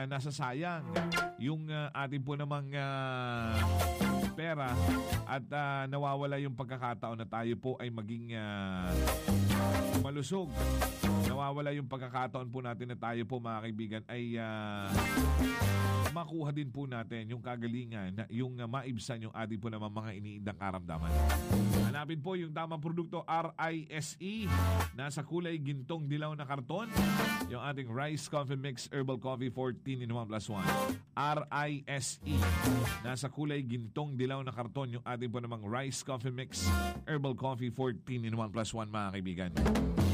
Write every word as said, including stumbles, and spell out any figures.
uh, nasasayang yung uh, ating po namang uh, pera at uh, nawawala yung pagkakataon na tayo po ay maging uh, malusog. Nawawala yung pagkakataon po natin na tayo po mga kaibigan ay uh, makuha din po natin yung kagalingan na yung uh, maibsan yung ating po naman mga iniindang karamdaman. Hanapin po yung tamang produkto R I S E. Nasa kulay gintong dilaw na karton. Yung ating Rice Coffee Mix Herbal Coffee fourteen in one plus one. R I S E. Nasa kulay gintong dilaw na karton yung ating po namang Rice Coffee Mix Herbal Coffee fourteen in one plus one mga kaibigan.